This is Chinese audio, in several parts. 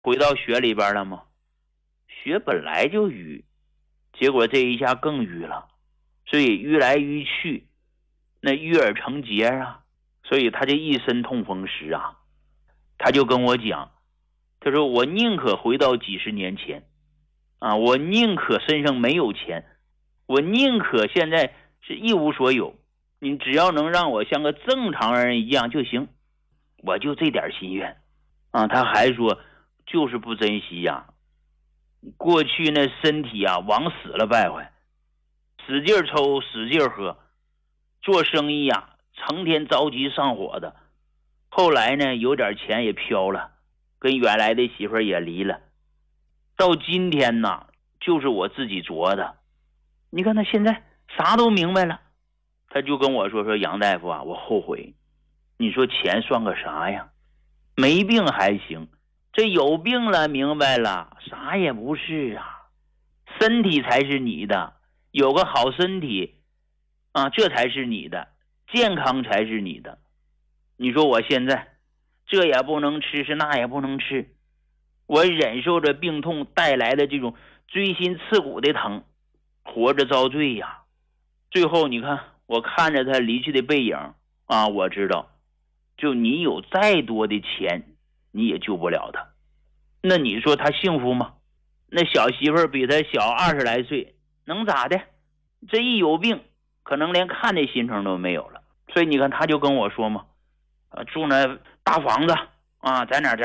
回到血里边了吗？血本来就瘀，结果这一下更瘀了，所以瘀来瘀去，那瘀而成结啊，所以他这一身痛风湿啊。他就跟我讲，他说我宁可回到几十年前啊，我宁可身上没有钱，我宁可现在是一无所有，你只要能让我像个正常人一样就行，我就这点心愿啊。他还说就是不珍惜呀，过去那身体啊往死了败坏，使劲抽使劲喝，做生意啊成天着急上火的，后来呢有点钱也飘了，跟原来的媳妇儿也离了，到今天呢就是我自己琢的。你看他现在啥都明白了，他就跟我说杨大夫啊，我后悔。你说钱算个啥呀？没病还行，这有病了明白了，啥也不是啊。身体才是你的，有个好身体啊，这才是你的，健康才是你的。你说我现在这也不能吃，是那也不能吃，我忍受着病痛带来的这种锥心刺骨的疼，活着遭罪呀。最后你看，我看着他离去的背影啊，我知道就你有再多的钱你也救不了他。那你说他幸福吗？那小媳妇儿比他小20来岁，能咋的？这一有病可能连看的心情都没有了。所以你看他就跟我说嘛，住那大房子啊，在哪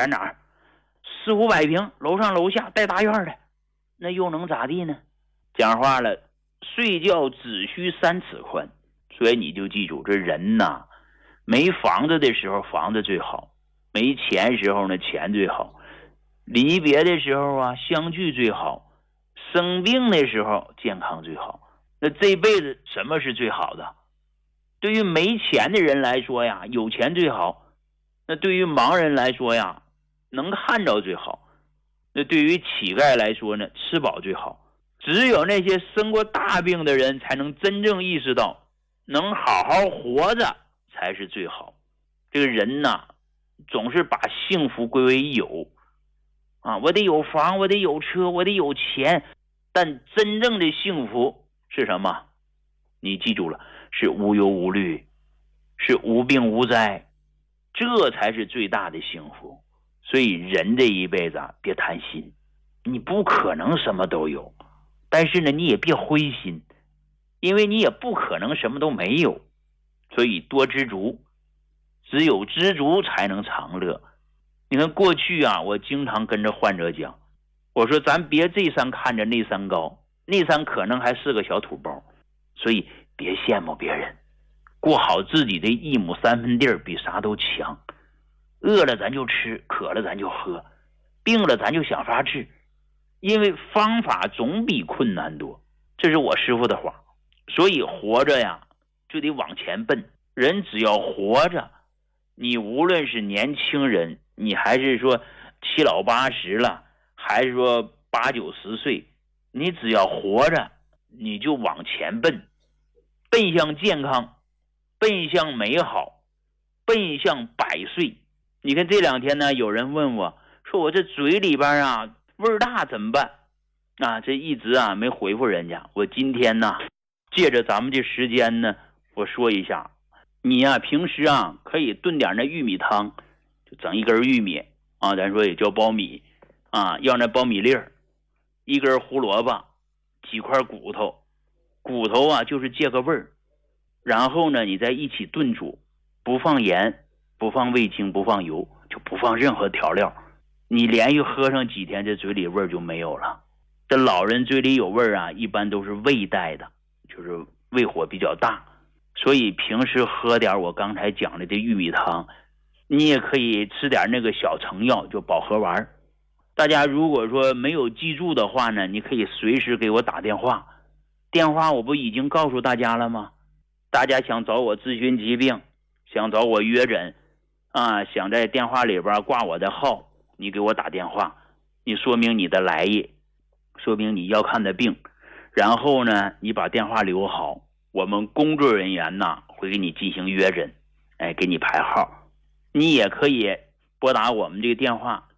400-500平，楼上楼下带大院的，那又能咋地呢？讲话了，睡觉只需3尺宽。所以你就记住，这人呐，没房子的时候房子最好，没钱时候呢钱最好，离别的时候啊相聚最好，生病的时候健康最好。那这辈子什么是最好的？对于没钱的人来说呀，有钱最好；那对于盲人来说呀，能看着最好；那对于乞丐来说呢，吃饱最好。只有那些生过大病的人才能真正意识到，能好好活着才是最好。这个人呐，总是把幸福归为有啊，我得有房，我得有车，我得有钱，但真正的幸福是什么？你记住了，是无忧无虑，是无病无灾，这才是最大的幸福。所以人这一辈子啊，别贪心，你不可能什么都有，但是呢，你也别灰心，因为你也不可能什么都没有。所以多知足，只有知足才能长乐。你看过去啊，我经常跟着患者讲，我说咱别这山看着那山高，那山可能还是个小土包，所以别羡慕别人，过好自己的1亩3分地比啥都强。饿了咱就吃，渴了咱就喝，病了咱就想法治，因为方法总比困难多，这是我师傅的话。所以活着呀就得往前奔，人只要活着，你无论是年轻人，你还是说7老80了，还是说8、90岁，你只要活着你就往前奔，奔向健康，奔向美好，奔向100岁。你看这2天呢，有人问我说我这嘴里边啊味儿大怎么办啊？这一直啊没回复人家。我今天呢借着咱们这时间呢，我说一下，你啊平时啊可以炖点那玉米汤，就整1根玉米啊，咱说也叫苞米啊，要那苞米粒儿，1根胡萝卜，几块骨头，骨头啊就是借个味儿，然后呢你再一起炖煮，不放盐，不放味精，不放油，就不放任何调料，你连续喝上几天，这嘴里味儿就没有了。这老人嘴里有味儿啊，一般都是胃带的，就是胃火比较大，所以平时喝点我刚才讲的这玉米汤，你也可以吃点那个小成药，就保和丸。大家如果说没有记住的话呢，你可以随时给我打电话，电话我不已经告诉大家了吗？大家想找我咨询疾病，想找我约诊啊，想在电话里边挂我的号，你给我打电话，你说明你的来意，说明你要看的病，然后呢你把电话留好，我们工作人员呢会给你进行约诊，给你排号。你也可以拨打我们这个电话，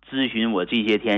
咨询我这些天